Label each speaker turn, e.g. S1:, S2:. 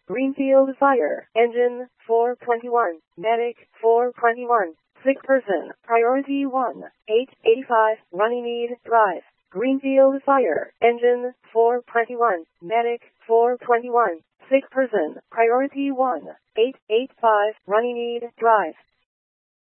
S1: Greenfield Fire Engine 421, Medic 421, sick person, priority 1, 885, running need, drive. Greenfield Fire Engine 421, Medic 421, sick person, priority 1, 885, running need, drive.